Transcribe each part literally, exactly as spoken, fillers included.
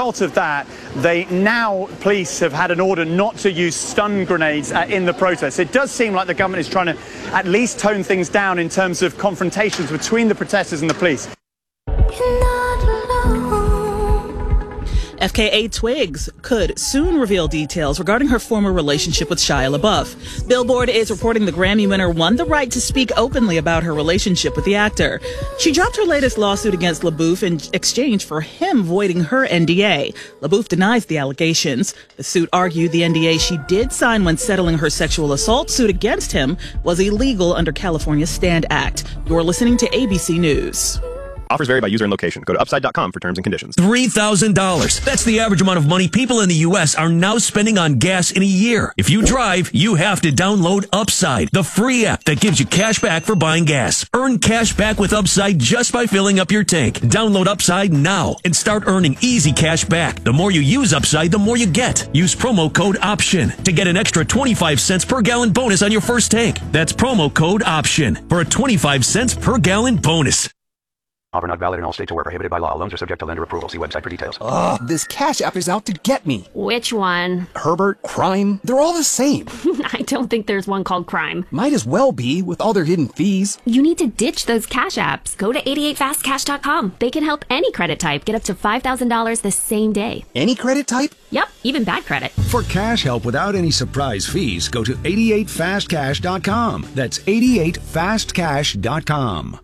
result of that, they now, police have had an order not to use stun grenades uh, in the protests. It does seem like the government is trying to at least tone things down in terms of confrontations between the protesters and the police. F K A Twigs could soon reveal details regarding her former relationship with Shia LaBeouf. Billboard is reporting the Grammy winner won the right to speak openly about her relationship with the actor. She dropped her latest lawsuit against LaBeouf in exchange for him voiding her N D A. LaBeouf denies the allegations. The suit argued the N D A she did sign when settling her sexual assault suit against him was illegal under California's STAND Act. You're listening to A B C News. Offers vary by user and location. Go to upside dot com for terms and conditions. three thousand dollars. That's the average amount of money people in the U S are now spending on gas in a year. If you drive, you have to download Upside, the free app that gives you cash back for buying gas. Earn cash back with Upside just by filling up your tank. Download Upside now and start earning easy cash back. The more you use Upside, the more you get. Use promo code OPTION to get an extra twenty-five cents per gallon bonus on your first tank. That's promo code OPTION for a twenty-five cents per gallon bonus. Offer not valid in all states or where prohibited by law. Loans are subject to lender approval. See website for details. Ugh, this Cash App is out to get me. Which one? Herbert, Crime, they're all the same. I don't think there's one called Crime. Might as well be, with all their hidden fees. You need to ditch those Cash Apps. Go to eighty-eight fast cash dot com. They can help any credit type get up to five thousand dollars the same day. Any credit type? Yep, even bad credit. For cash help without any surprise fees, go to eighty-eight fast cash dot com. That's eighty-eight fast cash dot com.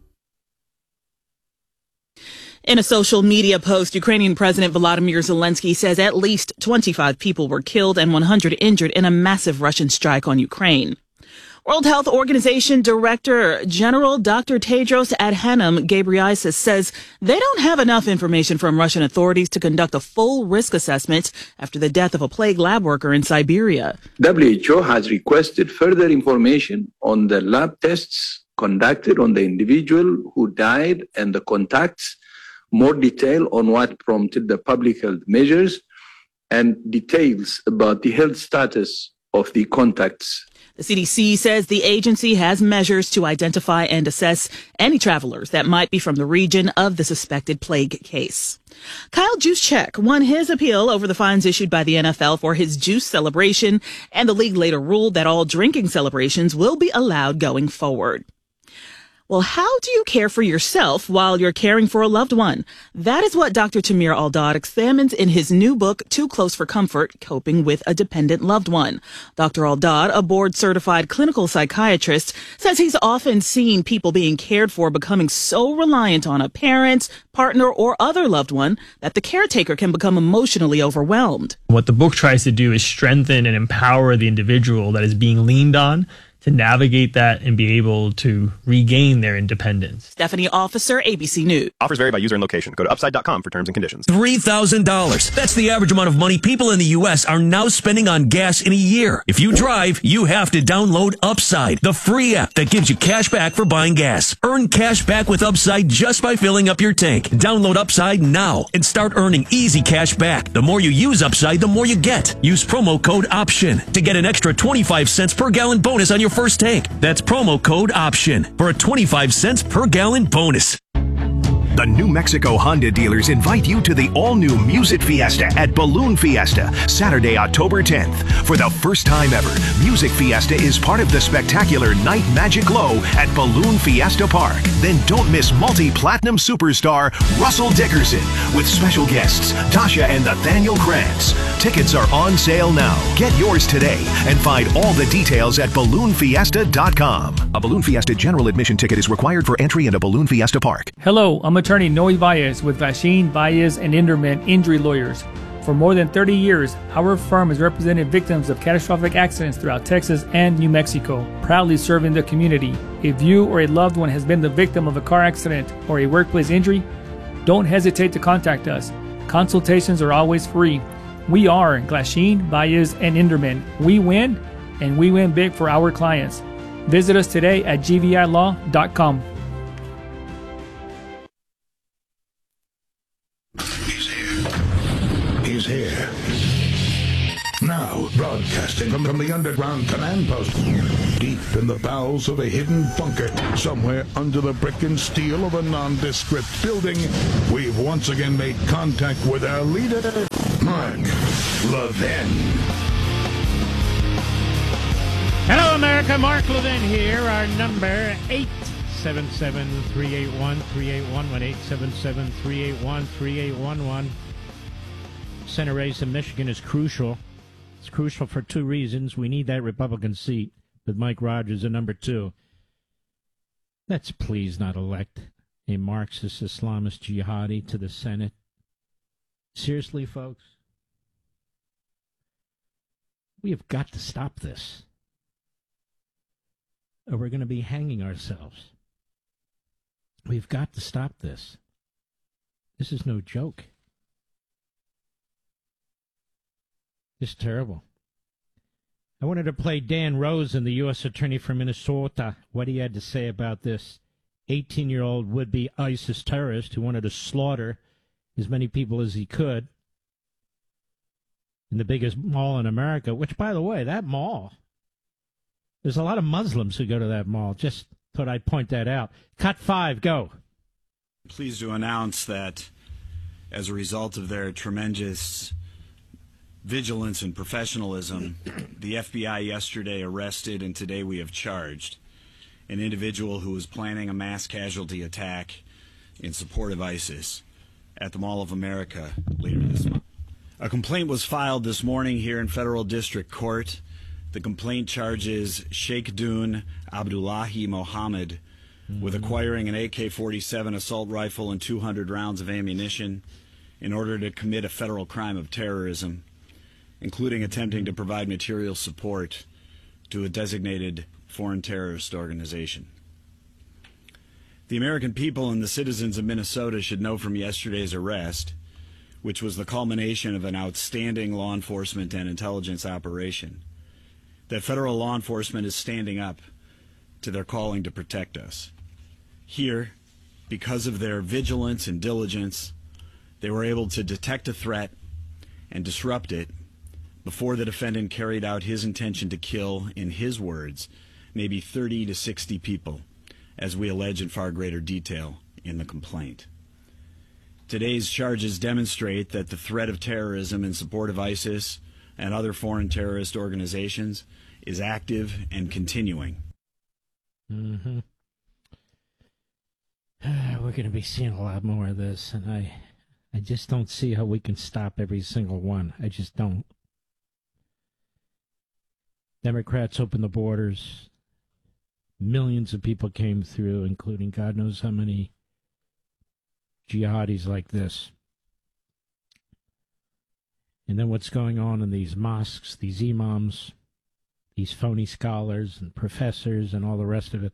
In a social media post, Ukrainian President Volodymyr Zelensky says at least twenty-five people were killed and one hundred injured in a massive Russian strike on Ukraine. World Health Organization Director General Doctor Tedros Adhanom Ghebreyesus says they don't have enough information from Russian authorities to conduct a full risk assessment after the death of a plague lab worker in Siberia. W H O has requested further information on the lab tests conducted on the individual who died and the contacts, more detail on what prompted the public health measures, and details about the health status of the contacts. The C D C says the agency has measures to identify and assess any travelers that might be from the region of the suspected plague case. Kyle Juszczyk won his appeal over the fines issued by the N F L for his juice celebration, and the league later ruled that all drinking celebrations will be allowed going forward. Well, how do you care for yourself while you're caring for a loved one? That is what Doctor Tamir Al-Dad examines in his new book, Too Close for Comfort, Coping with a Dependent Loved One. Doctor Al-Dad, a board-certified clinical psychiatrist, says he's often seen people being cared for becoming so reliant on a parent, partner, or other loved one that the caretaker can become emotionally overwhelmed. What the book tries to do is strengthen and empower the individual that is being leaned on to navigate that and be able to regain their independence. Stephanie Officer, A B C News. Offers vary by user and location. Go to upside dot com for terms and conditions. three thousand dollars. That's the average amount of money people in the U S are now spending on gas in a year. If you drive, you have to download Upside, the free app that gives you cash back for buying gas. Earn cash back with Upside just by filling up your tank. Download Upside now and start earning easy cash back. The more you use Upside, the more you get. Use promo code OPTION to get an extra twenty-five cents per gallon bonus on your first tank. That's promo code OPTION for a twenty-five cents per gallon bonus. The New Mexico Honda dealers invite you to the all-new Music Fiesta at Balloon Fiesta, Saturday, October tenth. For the first time ever, Music Fiesta is part of the spectacular Night Magic Glow at Balloon Fiesta Park. Then don't miss multi-platinum superstar Russell Dickerson with special guests Tasha and Nathaniel Krantz. Tickets are on sale now. Get yours today and find all the details at balloon fiesta dot com. A Balloon Fiesta general admission ticket is required for entry into Balloon Fiesta Park. Hello, I'm Attorney Noe Baez with Vasheen, Baez and Inderman Injury Lawyers. For more than thirty years, our firm has represented victims of catastrophic accidents throughout Texas and New Mexico, proudly serving the community. If you or a loved one has been the victim of a car accident or a workplace injury, don't hesitate to contact us. Consultations are always free. We are Glasheen, Baez, and Inderman. We win, and we win big for our clients. Visit us today at g v i law dot com. He's here. Now, broadcasting from, from the underground command post, deep in the bowels of a hidden bunker, somewhere under the brick and steel of a nondescript building, we've once again made contact with our leader, Mark Levin. Hello, America. Mark Levin here. Our number, eight seven seven, three eight one, three eight one one, eight seven seven, three eight one, three eight one one. Senate race in Michigan is crucial. It's crucial for two reasons. We need that Republican seat with Mike Rogers at number two. Let's please not elect a Marxist Islamist jihadi to the Senate. Seriously, folks? We have got to stop this, or we're going to be hanging ourselves. We've got to stop this. This is no joke. It's terrible. I wanted to play Dan Rosen, the U S Attorney from Minnesota, what he had to say about this eighteen-year-old would-be ISIS terrorist who wanted to slaughter as many people as he could in the biggest mall in America, which, by the way, that mall, there's a lot of Muslims who go to that mall. Just thought I'd point that out. Cut five, go. Pleased to announce that as a result of their tremendous vigilance and professionalism, the F B I yesterday arrested and today we have charged an individual who was planning a mass casualty attack in support of ISIS at the Mall of America later this month. A complaint was filed this morning here in Federal District Court. The complaint charges Sheikh Dune Abdullahi Mohammed mm-hmm. with acquiring an A K forty-seven assault rifle and two hundred rounds of ammunition in order to commit a federal crime of terrorism, including attempting to provide material support to a designated foreign terrorist organization. The American people and the citizens of Minnesota should know from yesterday's arrest, which was the culmination of an outstanding law enforcement and intelligence operation, that federal law enforcement is standing up to their calling to protect us. Here, because of their vigilance and diligence, they were able to detect a threat and disrupt it before the defendant carried out his intention to kill, in his words, maybe thirty to sixty people, as we allege in far greater detail in the complaint. Today's charges demonstrate that the threat of terrorism in support of ISIS and other foreign terrorist organizations is active and continuing. Mm-hmm. We're going to be seeing a lot more of this, and I, I just don't see how we can stop every single one. I just don't. Democrats opened the borders. Millions of people came through, including God knows how many jihadis like this. And then what's going on in these mosques, these imams, these phony scholars and professors and all the rest of it.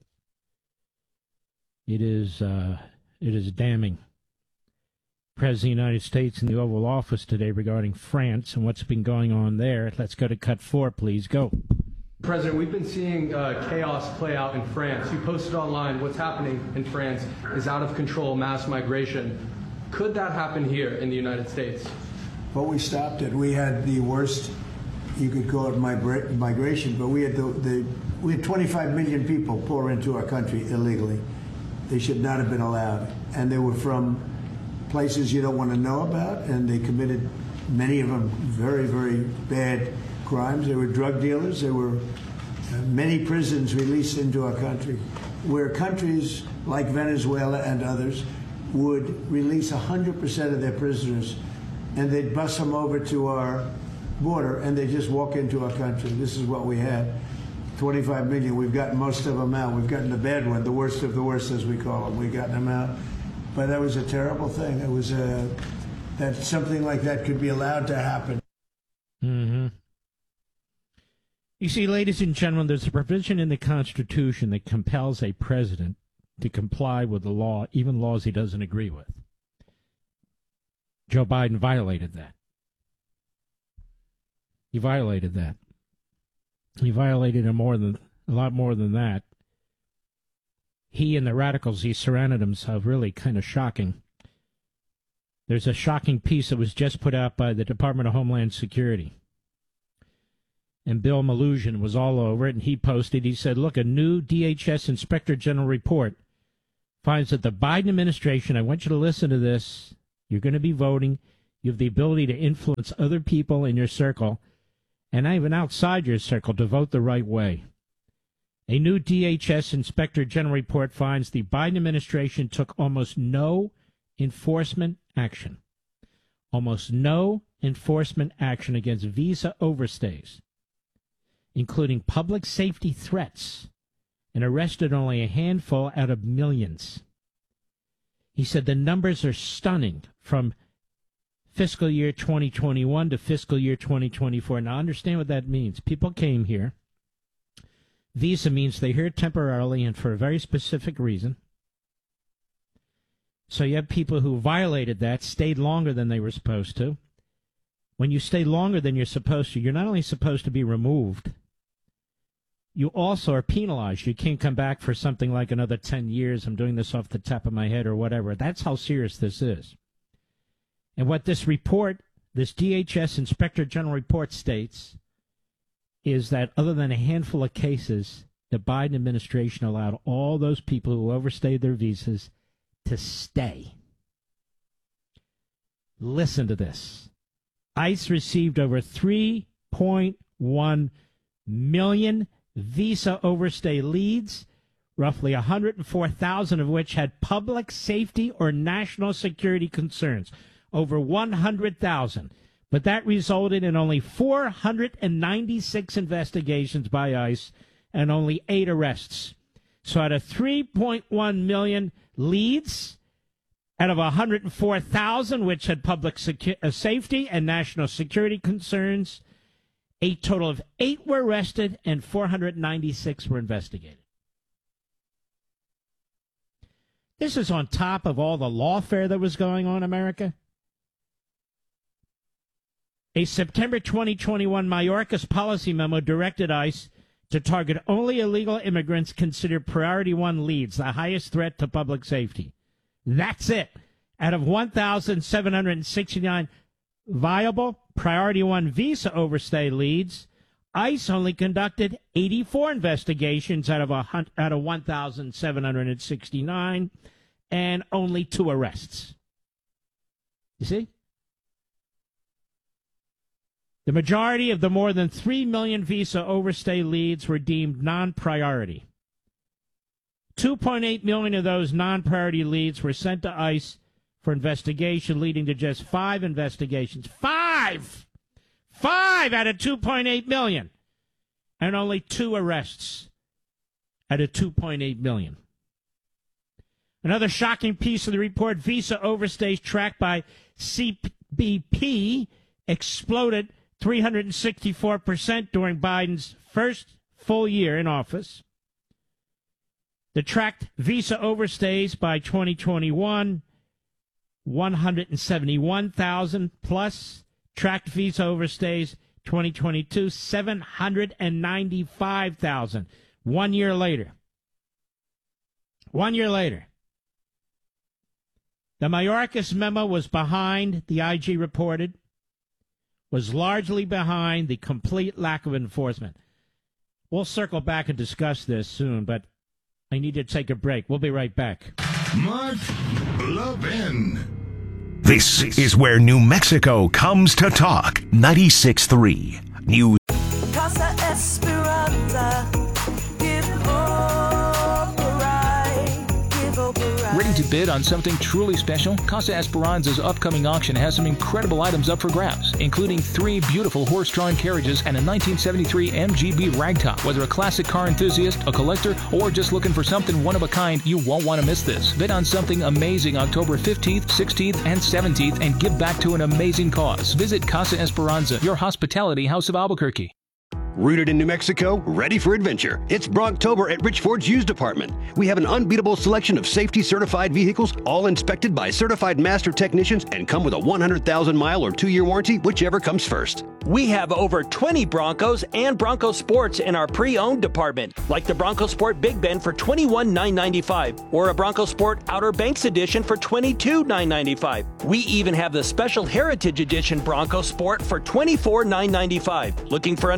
It is, uh, it is damning. President of the United States in the Oval Office today regarding France and what's been going on there. Let's go to cut four, please. Go. President, we've been seeing uh, chaos play out in France. You posted online what's happening in France is out of control, mass migration. Could that happen here in the United States? Well, we stopped it. We had the worst, you could call it migra- migration, but we had the, the we had twenty-five million people pour into our country illegally. They should not have been allowed. And they were from places you don't want to know about, and they committed, many of them, very, very bad crimes. They were drug dealers. There were uh, many prisons released into our country, where countries like Venezuela and others would release one hundred percent of their prisoners, and they'd bus them over to our border, and they just walk into our country. This is what we had. twenty-five million. We've gotten most of them out. We've gotten the bad one, the worst of the worst, as we call them. We've gotten them out. But that was a terrible thing. It was a, that something like that could be allowed to happen. Mm-hmm. You see, ladies and gentlemen, there's a provision in the Constitution that compels a president to comply with the law, even laws he doesn't agree with. Joe Biden violated that. He violated that. He violated it more than a lot more than that. He and the radicals he surrounded himself, really kind of shocking. There's a shocking piece that was just put out by the Department of Homeland Security. and Bill Malugin was all over it, and he posted, he said, look, a new D H S Inspector General report finds that the Biden administration, I want you to listen to this, you're going to be voting, you have the ability to influence other people in your circle, and even outside your circle, to vote the right way. A new D H S Inspector General report finds the Biden administration took almost no enforcement action. Almost no enforcement action against visa overstays, including public safety threats, and arrested only a handful out of millions. He said the numbers are stunning from fiscal year twenty twenty-one to fiscal year twenty twenty-four. Now, understand what that means. People came here. Visa means they're here temporarily and for a very specific reason. So you have people who violated that, stayed longer than they were supposed to. When you stay longer than you're supposed to, you're not only supposed to be removed, you also are penalized. You can't come back for something like another ten years. I'm doing this off the top of my head or whatever. That's how serious this is. And what this report, this D H S Inspector General report states, is that other than a handful of cases, the Biden administration allowed all those people who overstayed their visas to stay. Listen to this. ICE received over three point one million visa overstay leads, roughly one hundred four thousand of which had public safety or national security concerns. Over one hundred thousand. But that resulted in only four hundred ninety-six investigations by ICE and only eight arrests. So out of three point one million leads, out of one hundred four thousand, which had public secu- uh, safety and national security concerns, a total of eight were arrested and four hundred ninety-six were investigated. This is on top of all the lawfare that was going on in America. A September twenty twenty-one Mayorkas policy memo directed ICE to target only illegal immigrants considered priority one leads, the highest threat to public safety. That's it. Out of one thousand seven hundred sixty-nine viable priority one visa overstay leads, ICE only conducted eighty-four investigations out of a, out of one thousand seven hundred sixty-nine and only two arrests. You see? The majority of the more than three million visa overstay leads were deemed non-priority. two point eight million of those non-priority leads were sent to ICE for investigation, leading to just five investigations. Five! Five out of two point eight million. And only two arrests out of two point eight million. Another shocking piece of the report, visa overstays tracked by C B P exploded three hundred sixty-four percent during Biden's first full year in office. The tracked visa overstays by twenty twenty-one, one hundred seventy-one thousand, plus tracked visa overstays twenty twenty-two, seven hundred ninety-five thousand. One year later. One year later. The Mayorkas memo was behind, the I G reported, was largely behind the complete lack of enforcement. We'll circle back and discuss this soon, but I need to take a break. We'll be right back. Mark Levin. This is where New Mexico comes to talk. ninety-six point three News. Casa Esperanza. Give hope a ride. Give hope a ride. Ready to bid on something truly special? Casa Esperanza's upcoming auction has some incredible items up for grabs, including three beautiful horse-drawn carriages and a nineteen seventy-three M G B ragtop. Whether a classic car enthusiast, a collector, or just looking for something one-of-a-kind, you won't want to miss this. Bid on something amazing October fifteenth, sixteenth, and seventeenth and give back to an amazing cause. Visit Casa Esperanza, your hospitality house of Albuquerque. Rooted in New Mexico, ready for adventure. It's Brocktober at Rich Ford's Used Department. We have an unbeatable selection of safety-certified vehicles, all inspected by certified master technicians and come with a one hundred thousand mile or two-year warranty, whichever comes first. We have over twenty Broncos and Bronco Sports in our pre-owned department, like the Bronco Sport Big Bend for twenty-one thousand nine hundred ninety-five dollars or a Bronco Sport Outer Banks Edition for twenty-two thousand nine hundred ninety-five dollars. We even have the Special Heritage Edition Bronco Sport for twenty-four thousand nine hundred ninety-five dollars. Looking for under twenty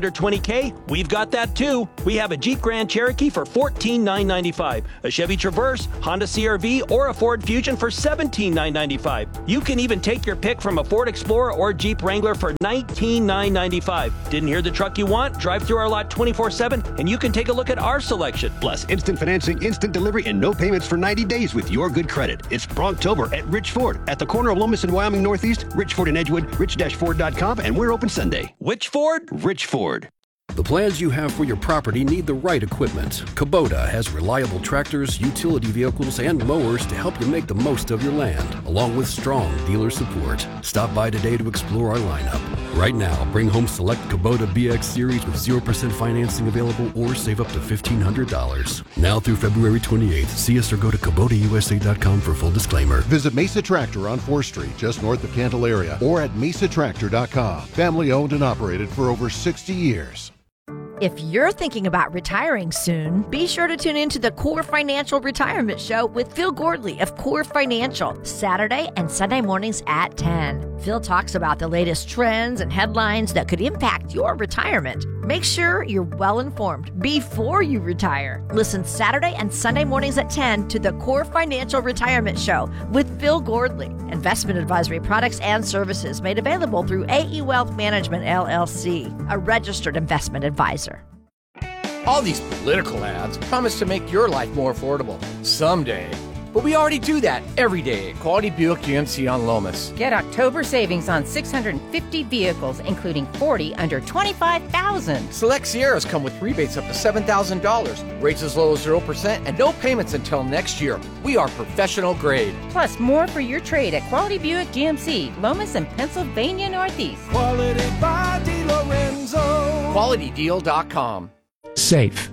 K, we've got that too. We have a Jeep Grand Cherokee for fourteen thousand nine hundred ninety-five dollars, a Chevy Traverse, Honda C R V, or a Ford Fusion for seventeen thousand nine hundred ninety-five dollars. You can even take your pick from a Ford Explorer or Jeep Wrangler for nineteen thousand nine hundred ninety-five dollars. Didn't hear the truck you want? Drive through our lot twenty-four seven and you can take a look at our selection. Plus, instant financing, instant delivery, and no payments for ninety days with your good credit. It's Bronktober at Rich Ford at the corner of Lomas and Wyoming Northeast, Rich Ford in Edgewood, rich dash ford dot com, and we're open Sunday. Which Ford? Rich Ford. The plans you have for your property need the right equipment. Kubota has reliable tractors, utility vehicles, and mowers to help you make the most of your land, along with strong dealer support. Stop by today to explore our lineup. Right now, bring home select Kubota B X Series with zero percent financing available or save up to fifteen hundred dollars. Now through February twenty-eighth, see us or go to Kubota U S A dot com for full disclaimer. Visit Mesa Tractor on fourth Street, just north of Candelaria, or at mesa tractor dot com. Family owned and operated for over sixty years. If you're thinking about retiring soon, be sure to tune in to the Core Financial Retirement Show with Phil Gordley of Core Financial, Saturday and Sunday mornings at ten. Phil talks about the latest trends and headlines that could impact your retirement. Make sure you're well informed before you retire. Listen Saturday and Sunday mornings at ten to the Core Financial Retirement Show with Phil Gordley. Investment advisory products and services made available through A E Wealth Management, L L C, a registered investment advisor. All these political ads promise to make your life more affordable someday. But we already do that every day at Quality Buick G M C on Lomas. Get October savings on six hundred fifty vehicles, including forty under twenty-five thousand dollars. Select Sierras come with rebates up to seven thousand dollars, rates as low as zero percent, and no payments until next year. We are professional grade. Plus, more for your trade at Quality Buick G M C, Lomas and Pennsylvania Northeast. Quality by DeLorenzo. quality deal dot com. Safe.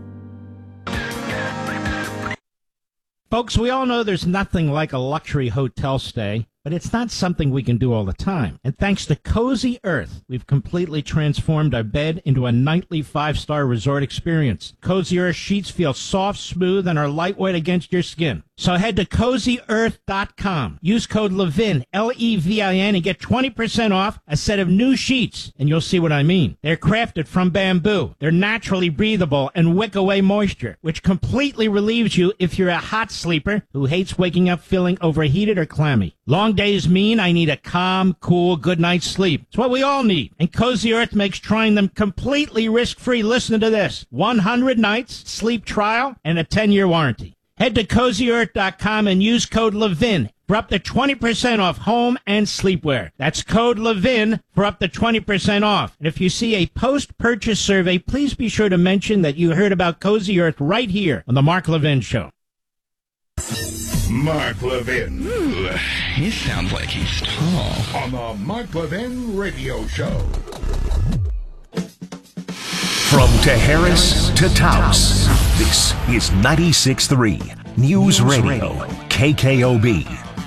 Folks, we all know there's nothing like a luxury hotel stay, but it's not something we can do all the time. And thanks to Cozy Earth, we've completely transformed our bed into a nightly five-star resort experience. Cozy Earth sheets feel soft, smooth, and are lightweight against your skin. So head to cozy earth dot com. Use code LEVIN, L E V I N, and get twenty percent off a set of new sheets. And you'll see what I mean. They're crafted from bamboo. They're naturally breathable and wick away moisture, which completely relieves you if you're a hot sleeper who hates waking up feeling overheated or clammy. Long days mean I need a calm, cool, good night's sleep. It's what we all need. And Cozy Earth makes trying them completely risk-free. Listen to this. one hundred nights, sleep trial, and a ten-year warranty. Head to cozy earth dot com and use code LEVIN for up to twenty percent off home and sleepwear. That's code LEVIN for up to twenty percent off. And if you see a post-purchase survey, please be sure to mention that you heard about Cozy Earth right here on The Mark Levin Show. Mark Levin. Ooh, he sounds like he's tall. On the Mark Levin Radio Show. From Teharis to Taos, this is ninety-six point three News, News Radio, Radio, K K O B.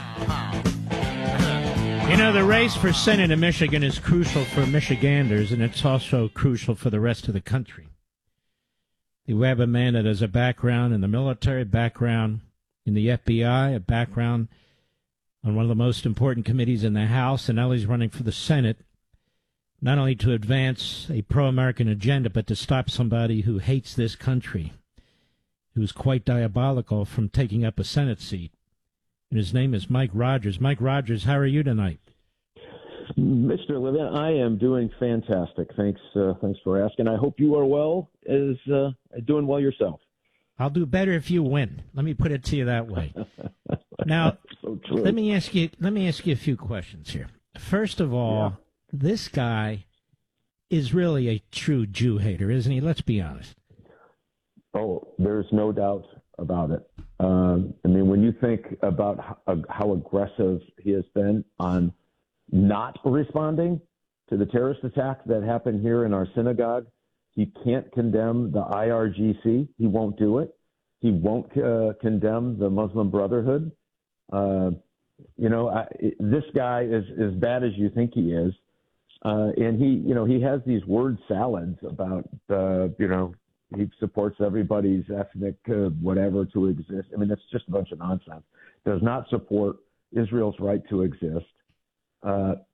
You know, the race for Senate in Michigan is crucial for Michiganders, and it's also crucial for the rest of the country. You have a man that has a background in the military, background in the F B I, a background on one of the most important committees in the House, and now he's running for the Senate, not only to advance a pro-American agenda, but to stop somebody who hates this country, who's quite diabolical, from taking up a Senate seat. And his name is Mike Rogers. Mike Rogers, how are you tonight? Mister Levin, I am doing fantastic. Thanks uh, thanks for asking. I hope you are well, as uh, doing well yourself. I'll do better if you win. Let me put it to you that way. Now, so true. let me ask you let me ask you a few questions here. First of all, yeah. This guy is really a true Jew hater, isn't he? Let's be honest. Oh, there's no doubt about it. Um, I mean, when you think about how, how aggressive he has been on not responding to the terrorist attack that happened here in our synagogue, he can't condemn the I R G C. He won't do it. He won't uh, condemn the Muslim Brotherhood. Uh, you know, I, this guy is as bad as you think he is. Uh, and he, you know, he has these word salads about, uh, you know, he supports everybody's ethnic uh, whatever to exist. I mean, that's just a bunch of nonsense. Does not support Israel's right to exist. Uh,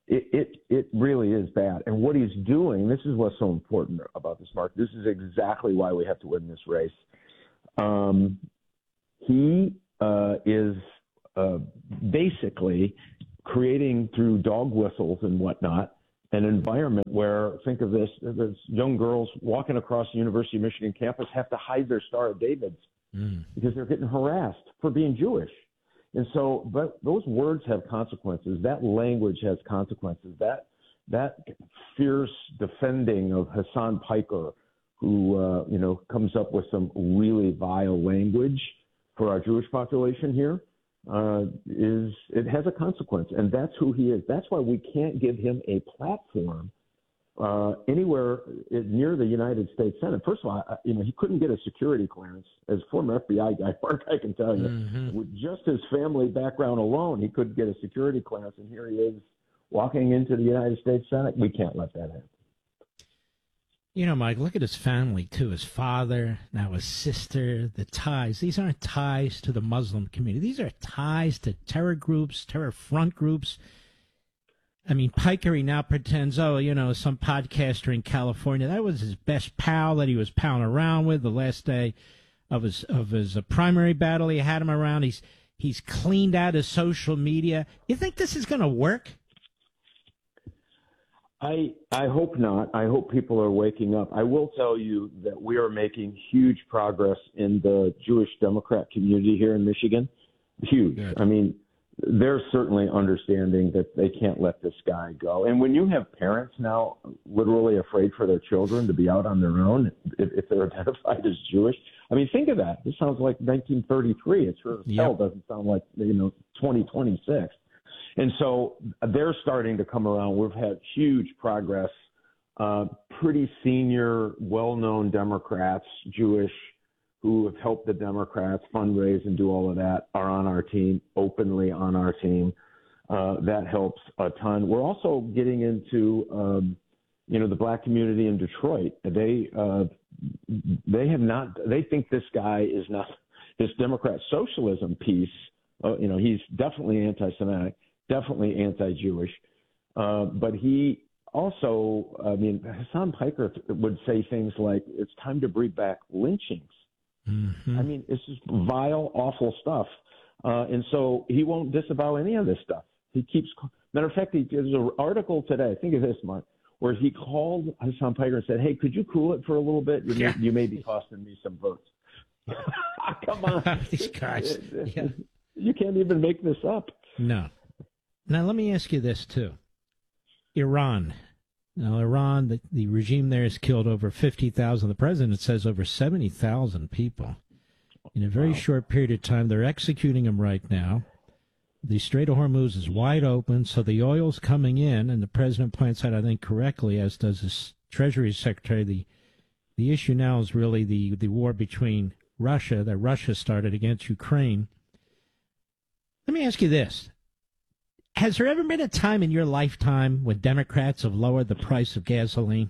it, it it really is bad. And what he's doing, this is what's so important about this, Mark. This is exactly why we have to win this race. Um, he uh, is uh, basically creating, through dog whistles and whatnot, an environment where, think of this, there's young girls walking across the University of Michigan campus have to hide their Star of Davids mm. because they're getting harassed for being Jewish. And so, but those words have consequences. That language has consequences. That that fierce defending of Hassan Piker, who uh, you know comes up with some really vile language for our Jewish population here, uh, is it has a consequence, and that's who he is. That's why we can't give him a platform uh, anywhere near the United States Senate. First of all, I, you know, he couldn't get a security clearance. As former F B I guy, Mark, I can tell you, mm-hmm. with just his family background alone, he couldn't get a security clearance, and here he is walking into the United States Senate. We can't let that happen. You know, Mike, look at his family, too. His father, now his sister, the ties. These aren't ties to the Muslim community. These are ties to terror groups, terror front groups. I mean, Piker, he now pretends, oh, you know, some podcaster in California. That was his best pal that he was palling around with the last day of his of his uh, primary battle. He had him around. He's he's cleaned out his social media. You think this is going to work? I I hope not. I hope people are waking up. I will tell you that we are making huge progress in the Jewish Democrat community here in Michigan. Huge. Good. I mean, they're certainly understanding that they can't let this guy go. And when you have parents now literally afraid for their children to be out on their own if, if they're identified as Jewish, I mean, think of that. This sounds like nineteen thirty-three. It sure as yep. hell doesn't sound like, you know, twenty twenty-six. And so they're starting to come around. We've had huge progress. Uh, pretty senior, well-known Democrats, Jewish, who have helped the Democrats fundraise and do all of that, are on our team, openly on our team. Uh, that helps a ton. We're also getting into, um, you know, the black community in Detroit. They uh, they have not. They think this guy is not this Democrat socialism piece. Uh, you know, he's definitely anti-Semitic, definitely anti-Jewish, uh, but he also, I mean, Hassan Piker would say things like, "It's time to bring back lynchings." Mm-hmm. I mean, it's just vile, awful stuff. Uh, and so he won't disavow any of this stuff. He keeps, matter of fact, he, there's an article today, think of this, Mark, where he called Hassan Piker and said, "Hey, could you cool it for a little bit? You, yeah. may, you may be costing me some votes." Come on. These guys. Yeah. You can't even make this up. No. Now, let me ask you this, too. Iran. Now, Iran, the, the regime there has killed over fifty thousand. The president says over seventy thousand people in a very wow. short period of time. They're executing them right now. The Strait of Hormuz is wide open, so the oil's coming in, and the president points out, I think correctly, as does his Treasury Secretary, the the issue now is really the, the war between Russia, that Russia started against Ukraine. Let me ask you this. Has there ever been a time in your lifetime when Democrats have lowered the price of gasoline?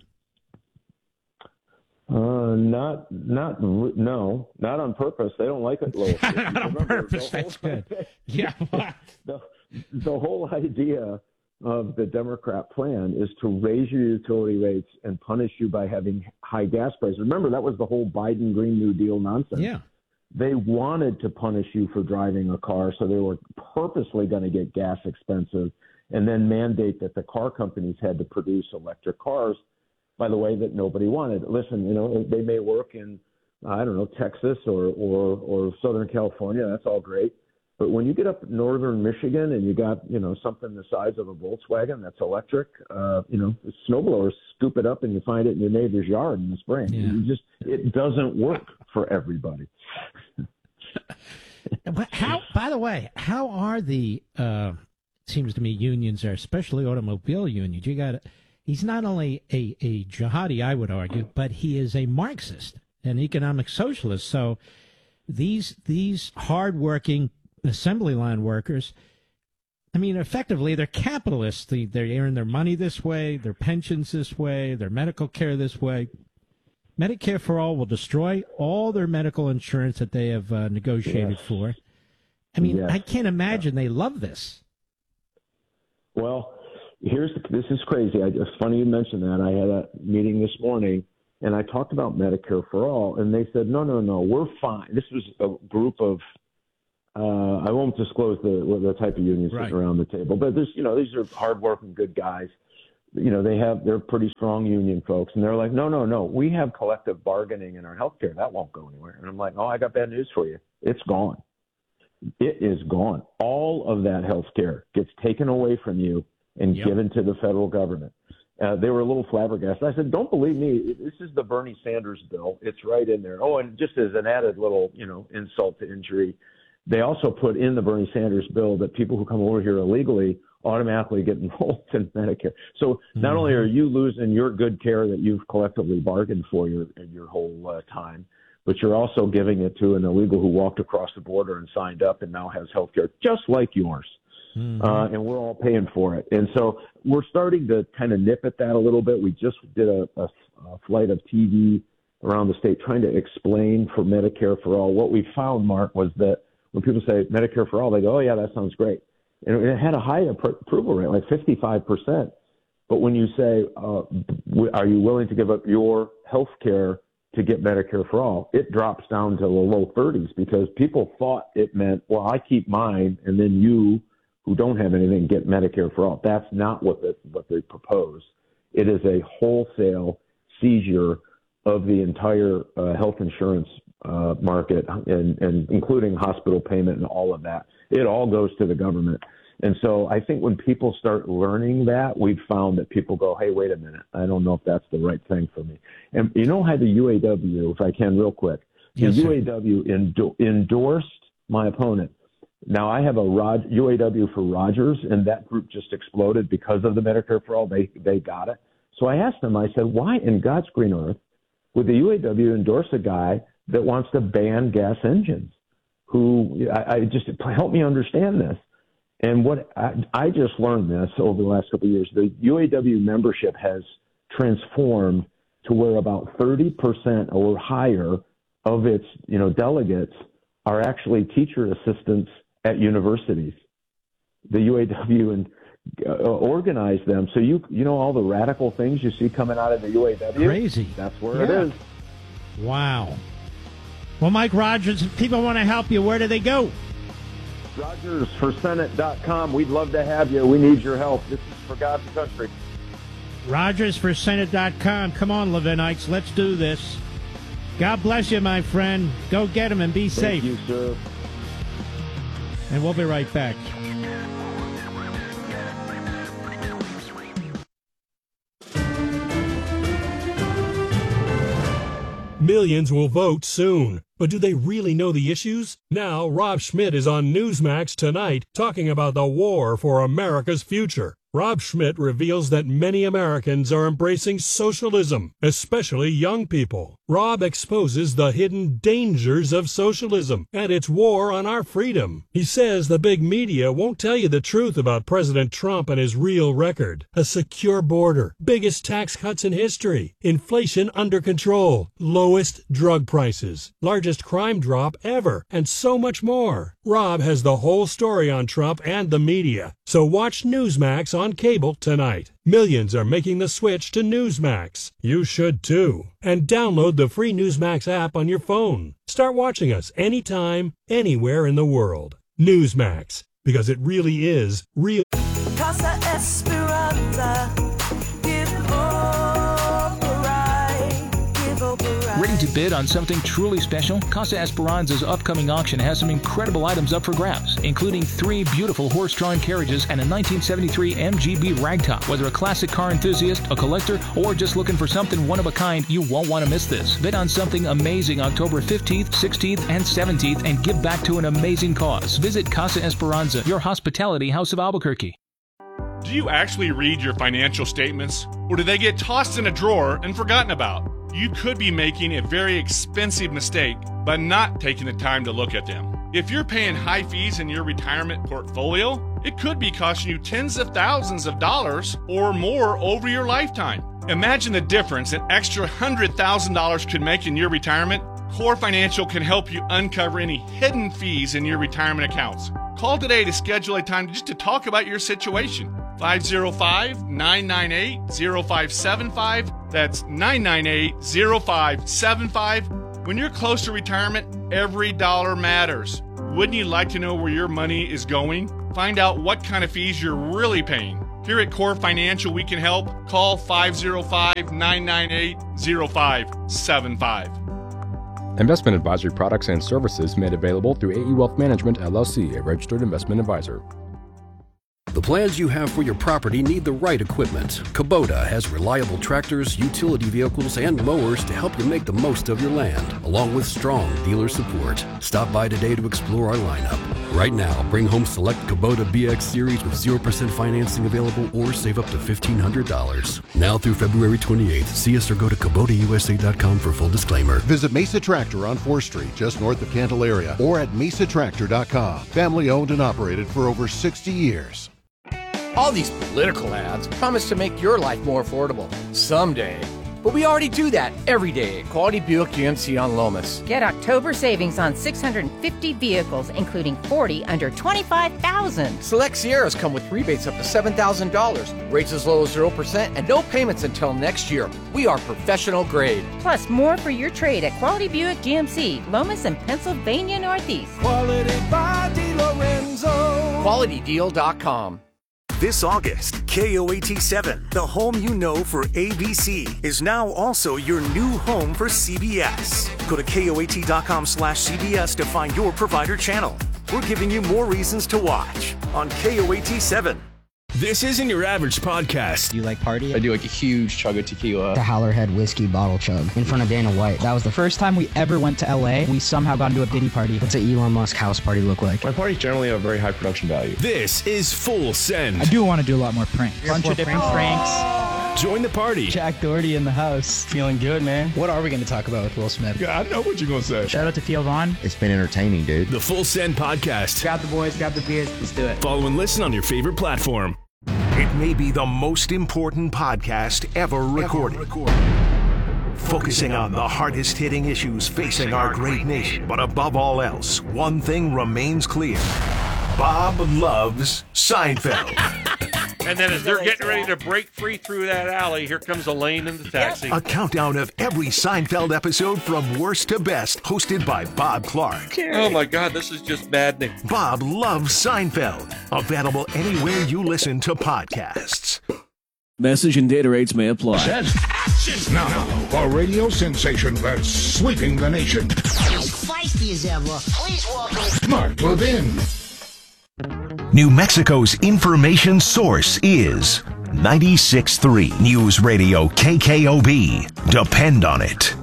Uh, not, not, no, not on purpose. They don't like it low. Not on purpose. That's good. Yeah. the, the whole idea of the Democrat plan is to raise your utility rates and punish you by having high gas prices. Remember, that was the whole Biden Green New Deal nonsense. Yeah. They wanted to punish you for driving a car, so they were purposely going to get gas expensive and then mandate that the car companies had to produce electric cars, by the way, that nobody wanted. Listen, you know, they may work in, I don't know, Texas or, or, or Southern California. That's all great. But when you get up northern Michigan and you got, you know, something the size of a Volkswagen that's electric, uh, you know, snowblowers scoop it up and you find it in your neighbor's yard in the spring. Yeah. You just, it doesn't work for everybody. How, by the way, how are the, uh, it seems to me, unions there, especially automobile unions? You got, he's not only a, a jihadi, I would argue, but he is a Marxist, an economic socialist. So these, these hardworking assembly line workers, I mean, effectively, they're capitalists. They, they earn their money this way, their pensions this way, their medical care this way. Medicare for All will destroy all their medical insurance that they have uh, negotiated yes. for. I mean, yes. I can't imagine they love this. Well, here's this is crazy. I, it's funny you mentioned that. I had a meeting this morning, and I talked about Medicare for all, and they said, no, no, no, we're fine. This was a group of, uh, I won't disclose the the type of unions Right. sitting around the table, but there's, you know, these are hardworking, good guys. You know, they have, they're pretty strong union folks, and they're like, no, no, no, we have collective bargaining in our healthcare. That won't go anywhere. And I'm like, oh, I got bad news for you. It's gone. It is gone. All of that healthcare gets taken away from you and Yep. given to the federal government. Uh, they were a little flabbergasted. I said, don't believe me. This is the Bernie Sanders bill. It's right in there. Oh, and just as an added little, you know, insult to injury, they also put in the Bernie Sanders bill that people who come over here illegally automatically get enrolled in Medicare. So not Mm-hmm. only are you losing your good care that you've collectively bargained for your your whole uh, time, but you're also giving it to an illegal who walked across the border and signed up and now has health care just like yours. Mm-hmm. Uh, and we're all paying for it. And so we're starting to kind of nip at that a little bit. We just did a, a, a flight of T V around the state trying to explain for Medicare for all. What we found, Mark, was that when people say Medicare for all, they go, oh, yeah, that sounds great. And it had a high appro- approval rate, like fifty-five percent. But when you say, uh, w- are you willing to give up your health care to get Medicare for all, it drops down to the low thirties because people thought it meant, well, I keep mine, and then you who don't have anything get Medicare for all. That's not what the, what they propose. It is a wholesale seizure of the entire uh, health insurance uh, market, and, and including hospital payment and all of that. It all goes to the government. And so I think when people start learning that, we've found that people go, hey, wait a minute, I don't know if that's the right thing for me. And you know how the U A W, if I can real quick, Yes, the sir. U A W endo- endorsed my opponent. Now, I have a Rod- U A W for Rogers, and that group just exploded because of the Medicare for all. They, they got it. So I asked them, I said, why in God's green earth would the U A W endorse a guy that wants to ban gas engines? Who I, I just help me understand this. And what I, I just learned this over the last couple of years, the U A W membership has transformed to where about thirty percent or higher of its, you know, delegates are actually teacher assistants at universities. The U A W and uh, organized them. So you you know all the radical things you see coming out of the U A W? Crazy. That's where Yeah. it is. Wow. Well, Mike Rogers, if people want to help you, where do they go? Rogers for Senate dot com. We'd love to have you. We need your help. This is for God's country. Rogers for Senate dot com. Come on, Levinites, let's do this. God bless you, my friend. Go get him and be safe. Thank you, sir. And we'll be right back. Millions will vote soon. But do they really know the issues? Now, Rob Schmidt is on Newsmax tonight talking about the war for America's future. Rob Schmidt reveals that many Americans are embracing socialism, especially young people. Rob exposes the hidden dangers of socialism and its war on our freedom. He says the big media won't tell you the truth about President Trump and his real record. A secure border, biggest tax cuts in history, inflation under control, lowest drug prices, largest crime drop ever, and so much more. Rob has the whole story on Trump and the media. So watch Newsmax on cable tonight. Millions are making the switch to Newsmax. You should too. And download the free Newsmax app on your phone. Start watching us anytime, anywhere in the world. Newsmax, because it really is real. Casa Esperanza, give hope a ride, give hope a ride. Ready to bid on something truly special? Casa Esperanza's upcoming auction has some incredible items up for grabs, including three beautiful horse-drawn carriages and a nineteen seventy-three M G B ragtop. Whether a classic car enthusiast, a collector, or just looking for something one of a kind, you won't want to miss this. Bid on something amazing October fifteenth, sixteenth, and seventeenth and give back to an amazing cause. Visit Casa Esperanza, your hospitality house of Albuquerque. Do you actually read your financial statements, or do they get tossed in a drawer and forgotten about? You could be making a very expensive mistake by not taking the time to look at them. If you're paying high fees in your retirement portfolio, it could be costing you tens of thousands of dollars or more over your lifetime. Imagine the difference an extra one hundred thousand dollars could make in your retirement. Core Financial can help you uncover any hidden fees in your retirement accounts. Call today to schedule a time just to talk about your situation. five oh five, nine nine eight, oh five seven five. That's nine nine eight, oh five seven five. When you're close to retirement, every dollar matters. Wouldn't you like to know where your money is going? Find out what kind of fees you're really paying. Here at Core Financial, we can help. Call five oh five, nine nine eight, oh five seven five. Investment advisory products and services made available through A E Wealth Management, L L C, a registered investment advisor. The plans you have for your property need the right equipment. Kubota has reliable tractors, utility vehicles, and mowers to help you make the most of your land, along with strong dealer support. Stop by today to explore our lineup. Right now, bring home select Kubota B X Series with zero percent financing available or save up to fifteen hundred dollars. Now through February twenty-eighth, see us or go to Kubota U S A dot com for full disclaimer. Visit Mesa Tractor on fourth Street, just north of Candelaria, or at mesa tractor dot com. Family owned and operated for over sixty years. All these political ads promise to make your life more affordable someday. But we already do that every day at Quality Buick G M C on Lomas. Get October savings on six hundred fifty vehicles, including forty under twenty-five thousand dollars. Select Sierras come with rebates up to seven thousand dollars, rates as low as zero percent, and no payments until next year. We are professional grade. Plus, more for your trade at Quality Buick G M C, Lomas and Pennsylvania Northeast. Quality by DeLorenzo. quality deal dot com. This August, K O A T seven, the home you know for A B C, is now also your new home for C B S. Go to K O A T dot com slash C B S to find your provider channel. We're giving you more reasons to watch on K O A T seven. This isn't your average podcast. Do you like party? I do like a huge chug of tequila. The Howlerhead whiskey bottle chug in front of Dana White. That was the first time we ever went to L A. We somehow got into a Diddy party. What's an Elon Musk house party look like? My parties generally have very high production value. This is Full Send. I do want to do a lot more pranks. A bunch of different pranks. Join the party. Jack Doherty in the house. Feeling good, man. What are we going to talk about with Will Smith? Yeah, I know what you're going to say. Shout out to Theo Vaughn. It's been entertaining, dude. The Full Send podcast. Grab the boys, grab the beers. Let's do it. Follow and listen on your favorite platform. It may be the most important podcast ever recorded. Ever recorded. Focusing on the hardest hitting issues facing our great nation. But above all else, one thing remains clear. Bob loves Seinfeld. And then as they're getting ready to break free through that alley, here comes Elaine in the taxi. A countdown of every Seinfeld episode from worst to best, hosted by Bob Clark. Oh my God, this is just maddening. Bob loves Seinfeld. Available anywhere you listen to podcasts. Message and data rates may apply. Now, a radio sensation that's sweeping the nation. As feisty as ever, please welcome Mark Levin. New Mexico's information source is ninety-six point three News Radio K K O B. Depend on it.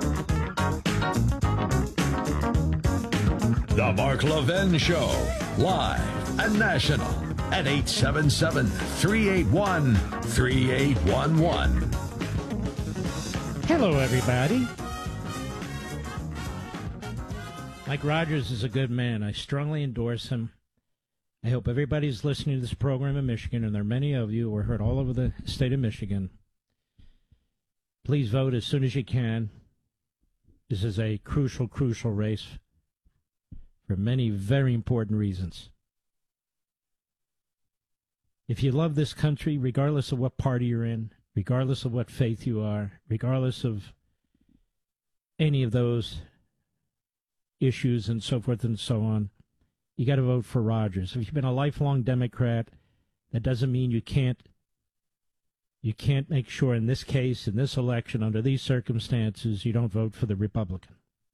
The Mark Levin Show, live and national at eight seven seven, three eight one, three eight one one. Hello, everybody. Mike Rogers is a good man. I strongly endorse him. I hope everybody's listening to this program in Michigan, and there are many of you who are heard all over the state of Michigan. Please vote as soon as you can. This is a crucial, crucial race for many very important reasons. If you love this country, regardless of what party you're in, regardless of what faith you are, regardless of any of those issues and so forth and so on, you got to vote for Rogers. If you've been a lifelong Democrat, that doesn't mean you can't you can't make sure in this case, in this election, under these circumstances, you don't vote for the Republican.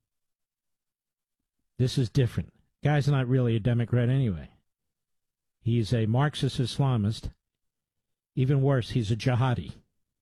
This is different. Guy's not really a Democrat anyway. He's a Marxist Islamist. Even worse, he's a jihadi.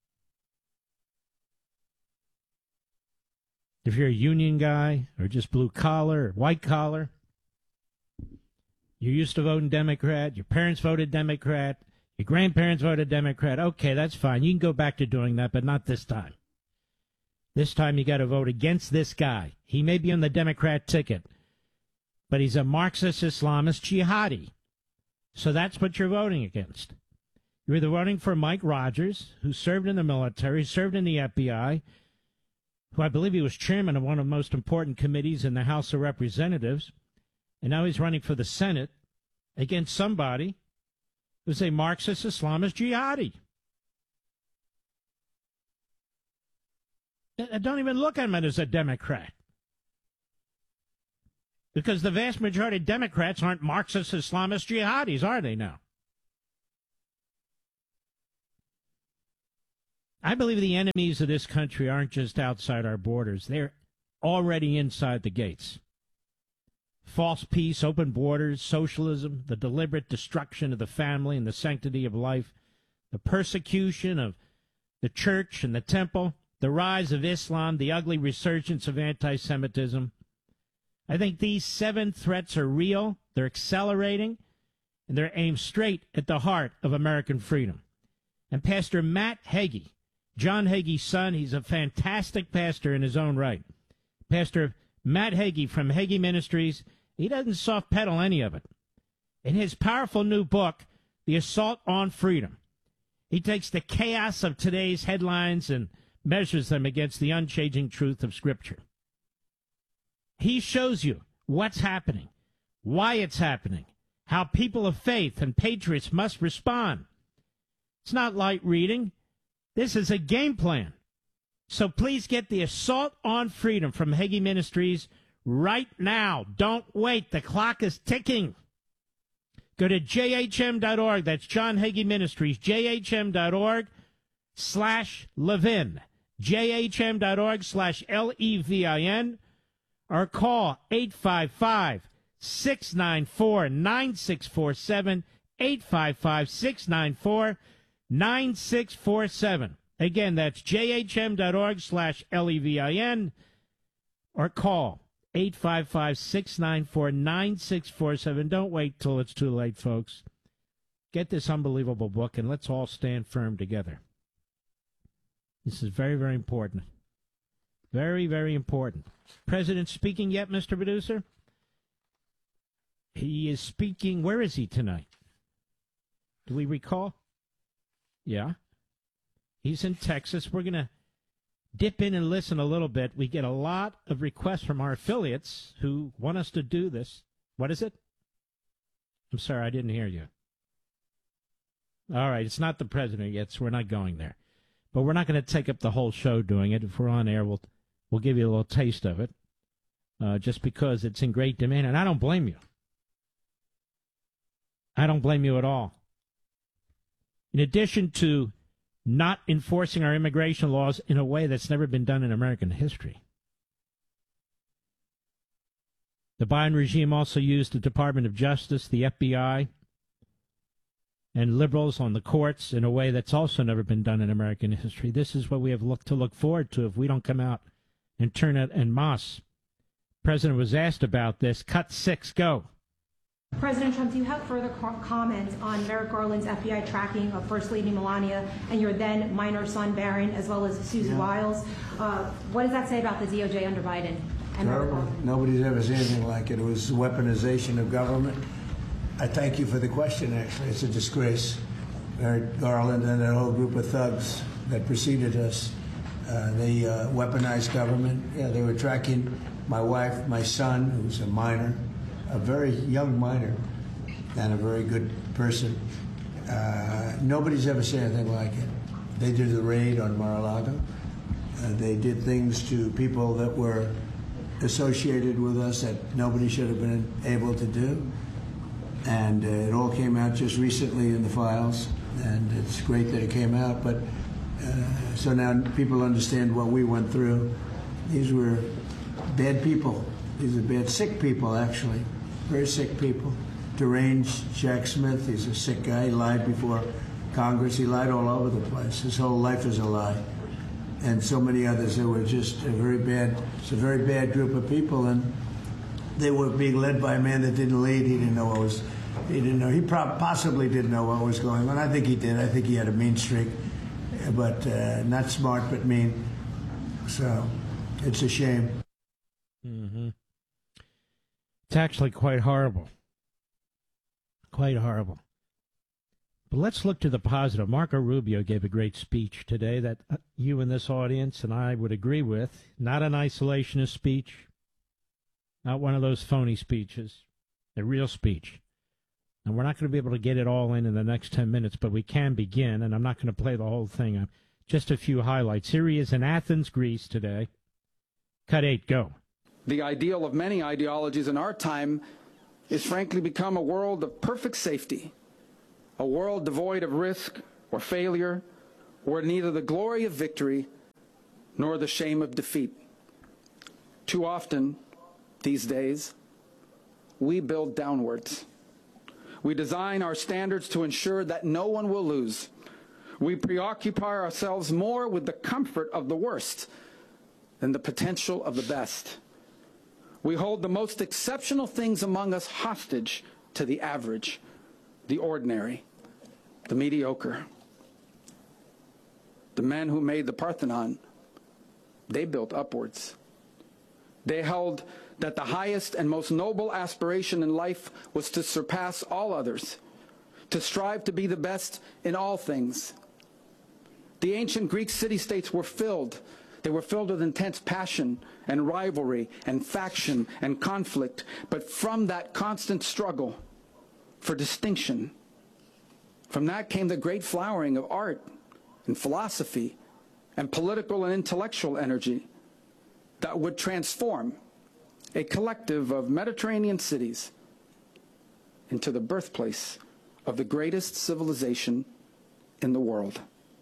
If you're a union guy or just blue collar or white collar, you're used to voting Democrat, your parents voted Democrat, your grandparents voted Democrat, okay, that's fine. You can go back to doing that, but not this time. This time you got to vote against this guy. He may be on the Democrat ticket, but he's a Marxist Islamist jihadi. So that's what you're voting against. You're either voting for Mike Rogers, who served in the military, served in the F B I, who I believe he was chairman of one of the most important committees in the House of Representatives, and now he's running for the Senate against somebody who's a Marxist Islamist jihadi. I don't even look at him as a Democrat. Because the vast majority of Democrats aren't Marxist Islamist jihadis, are they now? I believe the enemies of this country aren't just outside our borders. They're already inside the gates. False peace, open borders, socialism, the deliberate destruction of the family and the sanctity of life, the persecution of the church and the temple, the rise of Islam, the ugly resurgence of anti-Semitism. I think these seven threats are real, they're accelerating, and they're aimed straight at the heart of American freedom. And Pastor Matt Hagee, John Hagee's son, he's a fantastic pastor in his own right. Pastor Matt Hagee from Hagee Ministries, he doesn't soft pedal any of it. In his powerful new book, The Assault on Freedom, he takes the chaos of today's headlines and measures them against the unchanging truth of Scripture. He shows you what's happening, why it's happening, how people of faith and patriots must respond. It's not light reading. This is a game plan. So please get The Assault on Freedom from Hagee Ministries right now. Don't wait. The clock is ticking. Go to J H M dot org. That's John Hagee Ministries. J H M dot org slash Levin. J H M dot org slash L E V I N. Or call eight five five, six nine four, nine six four seven. eight five five, six nine four, nine six four seven. Again, that's J H M dot org slash L E V I N. Or call eight five five, six nine four, nine six four seven. Don't wait till it's too late, folks. Get this unbelievable book, and let's all stand firm together. This is very, very important. Very, very important. President speaking yet, Mister Producer? He is speaking. Where is he tonight? Do we recall? Yeah. He's in Texas. We're going to dip in and listen a little bit. We get a lot of requests from our affiliates who want us to do this. What is it? I'm sorry, I didn't hear you. All right, it's not the president yet, so we're not going there. But we're not going to take up the whole show doing it. If we're on air, we'll we'll give you a little taste of it, uh, just because it's in great demand. And I don't blame you. I don't blame you at all. In addition to not enforcing our immigration laws in a way that's never been done in American history, the Biden regime also used the Department of Justice, the F B I, and liberals on the courts in a way that's also never been done in American history. This is what we have look to look forward to if we don't come out and turn it en masse. The president was asked about this. Cut six, go. President Trump, do you have further co- comments on Merrick Garland's F B I tracking of First Lady Melania and your then minor son Barron, as well as Susie yeah. Wiles? Uh, what does that say about the D O J under Biden? And Terrible. Nobody's ever seen anything like it. It was weaponization of government. I thank you for the question, actually. It's a disgrace. Merrick Garland and that whole group of thugs that preceded us, uh, they uh, weaponized government. Yeah, they were tracking my wife, my son, who's a minor, a very young minor, and a very good person. Uh, nobody's ever seen anything like it. They did the raid on Mar-a-Lago. Uh, they did things to people that were associated with us that nobody should have been able to do. And uh, it all came out just recently in the files, and it's great that it came out. But uh, so now people understand what we went through. These were bad people. These are bad, sick people, actually. Very sick people. Deranged Jack Smith, he's a sick guy. He lied before Congress. He lied all over the place. His whole life is a lie. And so many others. They were just a very bad, it's a very bad group of people. And they were being led by a man that didn't lead. He didn't know what was, he didn't know, he pro- possibly didn't know what was going on. I think he did. I think he had a mean streak, but uh, not smart, but mean. So it's a shame. Mm-hmm. It's actually quite horrible. Quite horrible. But let's look to the positive. Marco Rubio gave a great speech today that you in this audience and I would agree with. Not an isolationist speech. Not one of those phony speeches. A real speech. And we're not going to be able to get it all in in the next ten minutes, but we can begin, and I'm not going to play the whole thing. Uh, just a few highlights. Here he is in Athens, Greece today. Cut eight, go. The ideal of many ideologies in our time is frankly become a world of perfect safety, a world devoid of risk or failure, where neither the glory of victory nor the shame of defeat. Too often, these days, we build downwards. We design our standards to ensure that no one will lose. We preoccupy ourselves more with the comfort of the worst than the potential of the best. We hold the most exceptional things among us hostage to the average, the ordinary, the mediocre. The men who made the Parthenon, they built upwards. They held that the highest and most noble aspiration in life was to surpass all others, to strive to be the best in all things. The ancient Greek city-states were filled. They were filled with intense passion and rivalry and faction and conflict. But from that constant struggle for distinction, from that came the great flowering of art and philosophy and political and intellectual energy that would transform a collective of Mediterranean cities into the birthplace of the greatest civilization in the world.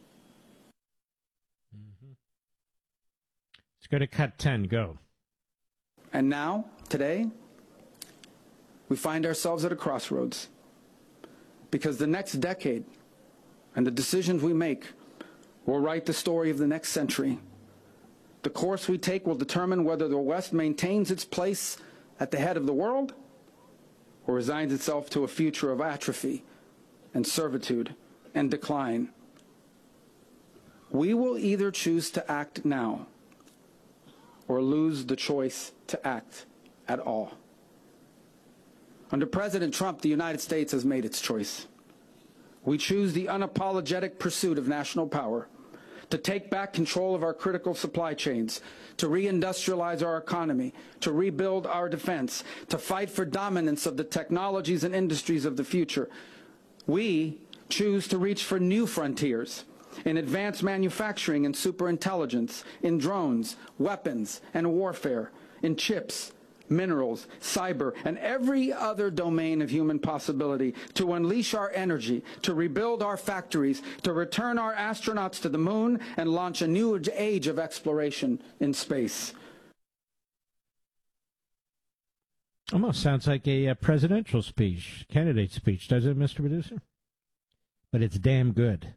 Mm-hmm. Let's go to cut ten, go. And now, today, we find ourselves at a crossroads, because the next decade and the decisions we make will write the story of the next century. The course we take will determine whether the West maintains its place at the head of the world or resigns itself to a future of atrophy and servitude and decline. We will either choose to act now or lose the choice to act at all. Under President Trump, the United States has made its choice. We choose the unapologetic pursuit of national power, to take back control of our critical supply chains, to reindustrialize our economy, to rebuild our defense, to fight for dominance of the technologies and industries of the future. We choose to reach for new frontiers in advanced manufacturing and superintelligence, in drones, weapons, and warfare, in chips, minerals, cyber, and every other domain of human possibility, to unleash our energy, to rebuild our factories, to return our astronauts to the moon, and launch a new age of exploration in space. Almost sounds like a, a presidential speech, candidate speech, does it, Mister Producer? But it's damn good.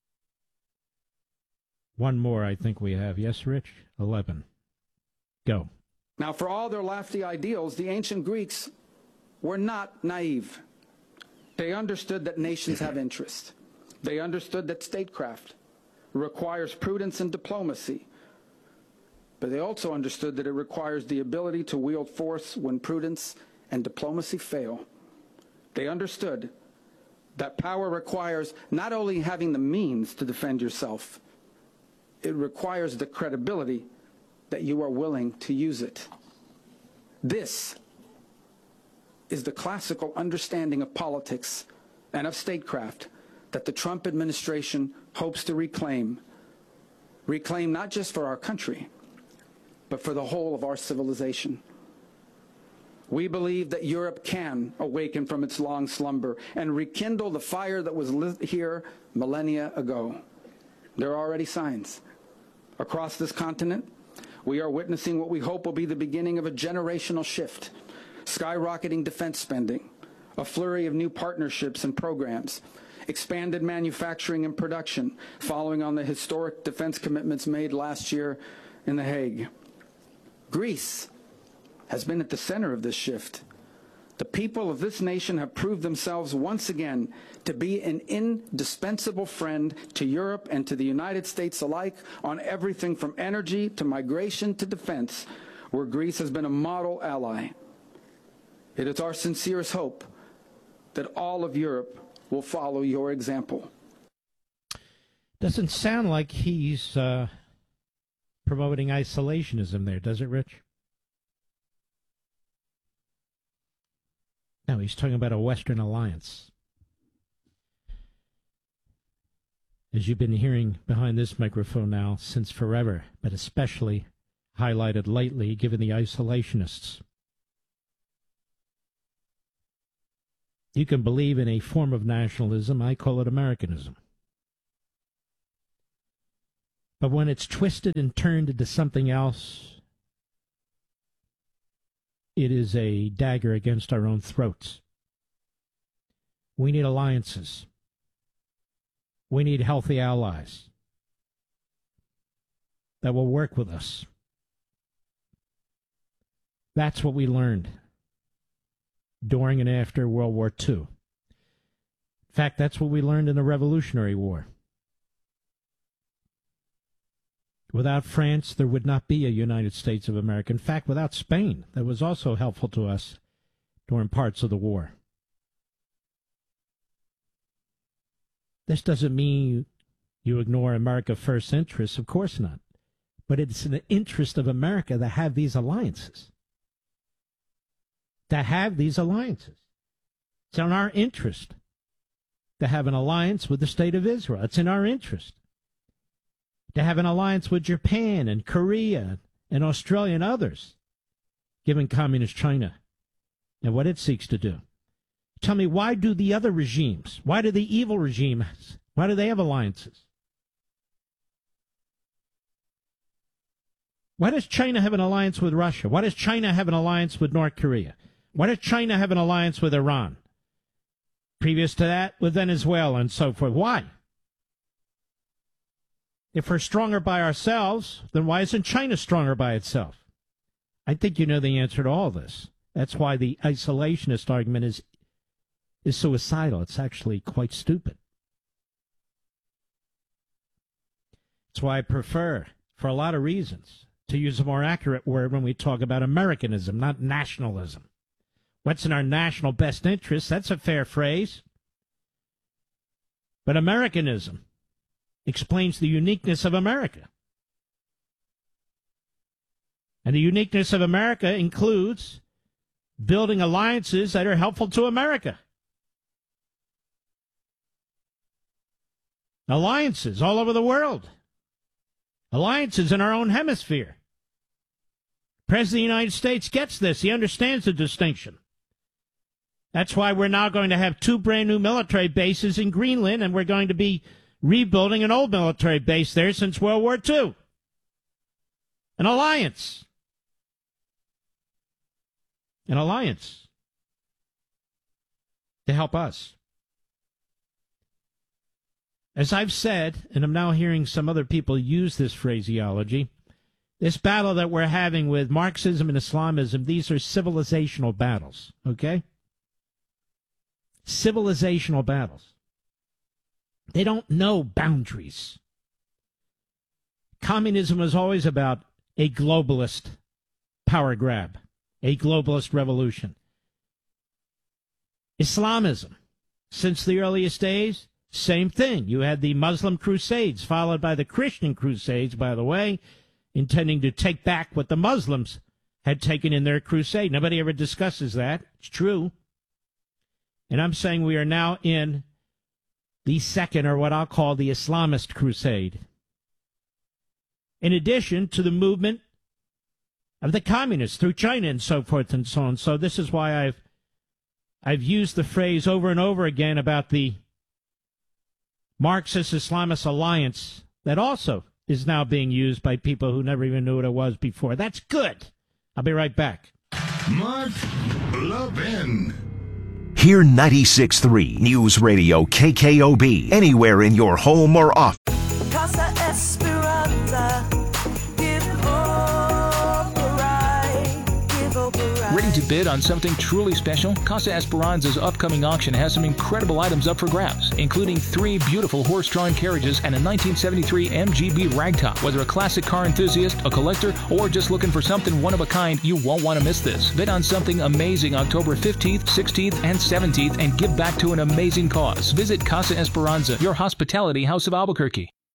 One more I think we have. Yes, Rich? Eleven. Go. Now, for all their lofty ideals, the ancient Greeks were not naive. They understood that nations have interest. They understood that statecraft requires prudence and diplomacy. But they also understood that it requires the ability to wield force when prudence and diplomacy fail. They understood that power requires not only having the means to defend yourself, it requires the credibility that you are willing to use it. This is the classical understanding of politics and of statecraft that the Trump administration hopes to reclaim. Reclaim not just for our country, but for the whole of our civilization. We believe that Europe can awaken from its long slumber and rekindle the fire that was lit here millennia ago. There are already signs. Across this continent, we are witnessing what we hope will be the beginning of a generational shift, skyrocketing defense spending, a flurry of new partnerships and programs, expanded manufacturing and production following on the historic defense commitments made last year in The Hague. Greece has been at the center of this shift. The people of this nation have proved themselves once again to be an indispensable friend to Europe and to the United States alike on everything from energy to migration to defense, where Greece has been a model ally. It is our sincerest hope that all of Europe will follow your example. Doesn't sound like he's uh, promoting isolationism there, does it, Rich? No, he's talking about a Western alliance. As you've been hearing behind this microphone now since forever, but especially highlighted lately given the isolationists. You can believe in a form of nationalism. I call it Americanism. But when it's twisted and turned into something else, it is a dagger against our own throats. We need alliances. We need healthy allies that will work with us. That's what we learned during and after World War Two. In fact, that's what we learned in the Revolutionary War. Without France, there would not be a United States of America. In fact, without Spain, that was also helpful to us during parts of the war. This doesn't mean you ignore America First interests. Of course not. But it's in the interest of America to have these alliances. To have these alliances. It's in our interest to have an alliance with the State of Israel. It's in our interest to have an alliance with Japan and Korea and Australia and others, given communist China and what it seeks to do. Tell me, why do the other regimes, why do the evil regimes, why do they have alliances? Why does China have an alliance with Russia? Why does China have an alliance with North Korea? Why does China have an alliance with Iran? Previous to that, with Venezuela and so forth. Why? If we're stronger by ourselves, then why isn't China stronger by itself? I think you know the answer to all this. That's why the isolationist argument is is suicidal. It's actually quite stupid. That's why I prefer, for a lot of reasons, to use a more accurate word when we talk about Americanism, not nationalism. What's in our national best interest? That's a fair phrase. But Americanism explains the uniqueness of America. And the uniqueness of America includes building alliances that are helpful to America. Alliances all over the world. Alliances in our own hemisphere. President of the United States gets this. He understands the distinction. That's why we're now going to have two brand new military bases in Greenland, and we're going to be rebuilding an old military base there since World War Two. An alliance. An alliance to help us. As I've said, and I'm now hearing some other people use this phraseology, this battle that we're having with Marxism and Islamism, these are civilizational battles, okay? Civilizational battles. They don't know boundaries. Communism was always about a globalist power grab, a globalist revolution. Islamism, since the earliest days, same thing. You had the Muslim Crusades, followed by the Christian Crusades, by the way, intending to take back what the Muslims had taken in their crusade. Nobody ever discusses that. It's true. And I'm saying we are now in the second, or what I'll call the Islamist crusade. In addition to the movement of the communists through China and so forth and so on. So this is why I've I've used the phrase over and over again about the Marxist-Islamist alliance that also is now being used by people who never even knew what it was before. That's good. I'll be right back. Mark Levin. Hear ninety-six point three News Radio K K O B anywhere in your home or office. Casa Esperanza, give hope a ride, give hope a ride. Ready to bid on something truly special? Casa Esperanza's upcoming auction has some incredible items up for grabs, including three beautiful horse-drawn carriages and a nineteen seventy-three M G B ragtop. Whether a classic car enthusiast, a collector, or just looking for something one of a kind, you won't want to miss this. Bid on something amazing October fifteenth, sixteenth, and seventeenth and give back to an amazing cause. Visit Casa Esperanza, your hospitality house of Albuquerque.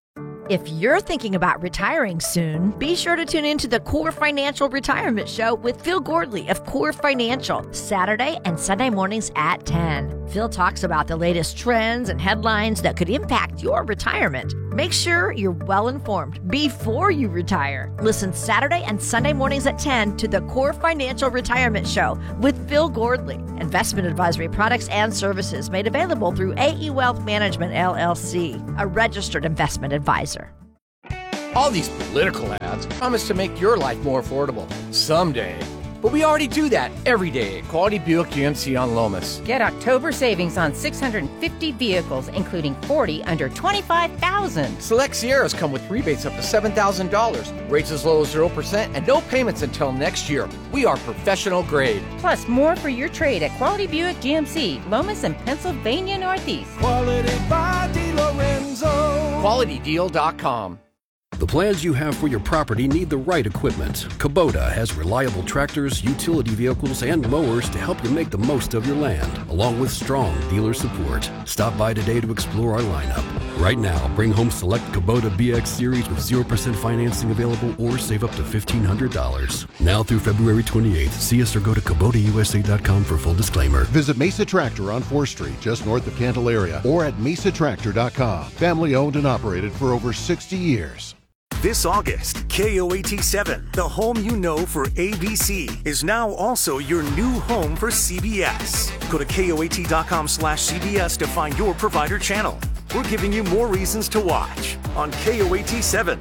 If you're thinking about retiring soon, be sure to tune in to the Core Financial Retirement Show with Phil Gordley of Core Financial, Saturday and Sunday mornings at ten. Phil talks about the latest trends and headlines that could impact your retirement. Make sure you're well informed before you retire. Listen Saturday and Sunday mornings at ten to the Core Financial Retirement Show with Phil Gordley. Investment advisory products and services made available through A E Wealth Management, L L C, a registered investment advisor. All these political ads promise to make your life more affordable someday. But we already do that every day at Quality Buick G M C on Lomas. Get October savings on six hundred fifty vehicles, including forty under twenty-five thousand dollars. Select Sierras come with rebates up to seven thousand dollars, rates as low as zero percent, and no payments until next year. We are professional grade. Plus, more for your trade at Quality Buick G M C, Lomas and Pennsylvania Northeast. Quality by DiLorenzo. Quality Deal dot com. The plans you have for your property need the right equipment. Kubota has reliable tractors, utility vehicles, and mowers to help you make the most of your land, along with strong dealer support. Stop by today to explore our lineup. Right now, bring home select Kubota B X Series with zero percent financing available or save up to fifteen hundred dollars. Now through February twenty-eighth, see us or go to Kubota U S A dot com for full disclaimer. Visit Mesa Tractor on fourth Street, just north of Candelaria, or at Mesa Tractor dot com. Family owned and operated for over sixty years. This August, K O A T seven, the home you know for A B C, is now also your new home for C B S. Go to K O A T dot com slash C B S to find your provider channel. We're giving you more reasons to watch on K O A T seven.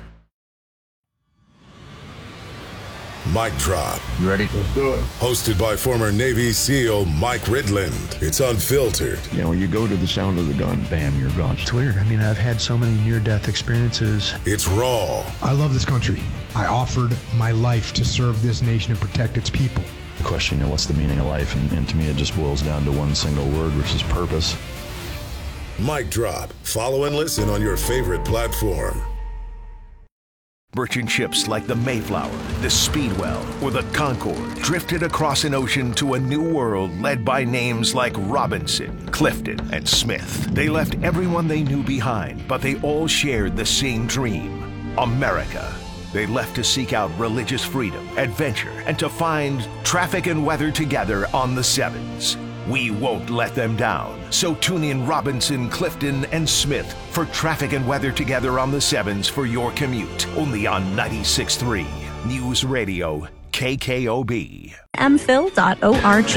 Mic Drop. You ready? Let's do it. Hosted by former Navy SEAL Mike Ridland. It's unfiltered. You know, when you go to the sound of the gun, bam, you're gone. It's weird. I mean, I've had so many near-death experiences. It's raw. I love this country. I offered my life to serve this nation and protect its people. The question, you know, what's the meaning of life? And, and to me, it just boils down to one single word, which is purpose. Mic Drop. Follow and listen on your favorite platform. Merchant ships like the Mayflower, the Speedwell, or the Concorde drifted across an ocean to a new world led by names like Robinson, Clifton, and Smith. They left everyone they knew behind, but they all shared the same dream, America. They left to seek out religious freedom, adventure, and to find traffic and weather together on the Sevens. We won't let them down. So tune in Robinson, Clifton, and Smith for Traffic and Weather Together on the Sevens for your commute. Only on ninety-six point three News Radio, K K O B. M Phil dot org.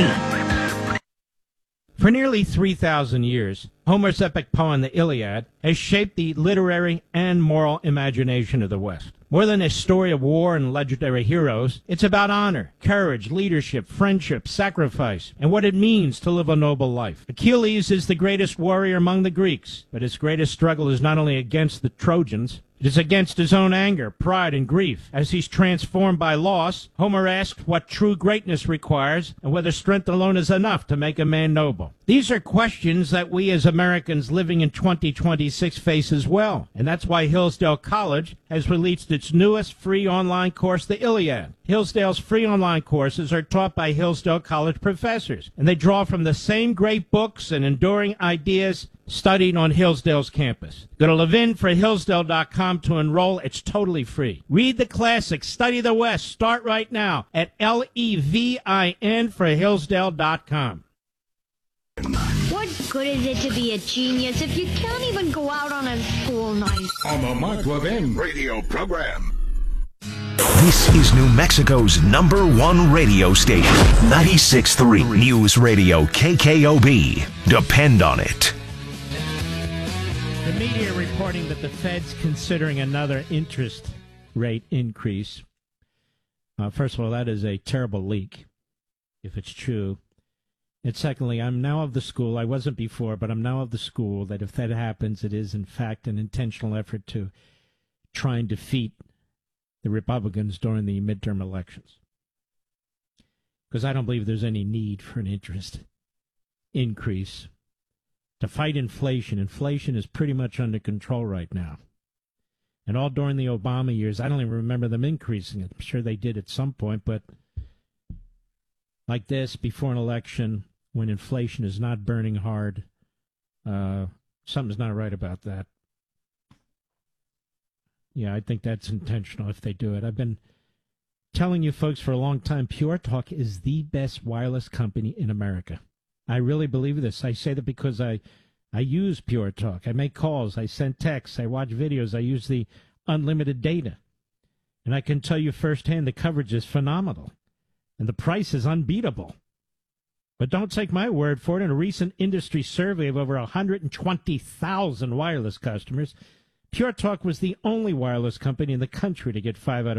For nearly three thousand years, Homer's epic poem, the Iliad, has shaped the literary and moral imagination of the West. More than a story of war and legendary heroes, it's about honor, courage, leadership, friendship, sacrifice, and what it means to live a noble life. Achilles is the greatest warrior among the Greeks, but his greatest struggle is not only against the Trojans, it is against his own anger, pride, and grief. As he's transformed by loss, Homer asks what true greatness requires and whether strength alone is enough to make a man noble. These are questions that we as Americans living in twenty twenty-six face as well, and that's why Hillsdale College has released its newest free online course, the Iliad. Hillsdale's free online courses are taught by Hillsdale College professors, and they draw from the same great books and enduring ideas studied on Hillsdale's campus. Go to Levin for Hillsdale dot com to enroll. It's totally free. Read the classics, study the West. Start right now at L E V I N for Hillsdale dot com. What good is it to be a genius if you can't even go out on a school night? On the Mike Levin radio program. This is New Mexico's number one radio station, ninety-six point three News Radio, K K O B. Depend on it. The media reporting that the Fed's considering another interest rate increase. Uh, first of all, that is a terrible leak, if it's true. And secondly, I'm now of the school, I wasn't before, but I'm now of the school that if that happens, it is in fact an intentional effort to try and defeat the Republicans during the midterm elections. Because I don't believe there's any need for an interest increase to fight inflation. Inflation is pretty much under control right now. And all during the Obama years, I don't even remember them increasing it. I'm sure they did at some point, but like this, before an election, when inflation is not burning hard, uh, something's not right about that. Yeah, I think that's intentional if they do it. I've been telling you folks for a long time, Pure Talk is the best wireless company in America. I really believe this. I say that because I, I use Pure Talk. I make calls. I send texts. I watch videos. I use the unlimited data. And I can tell you firsthand the coverage is phenomenal. And the price is unbeatable. But don't take my word for it. In a recent industry survey of over one hundred twenty thousand wireless customers, Pure Talk was the only wireless company in the country to get five out of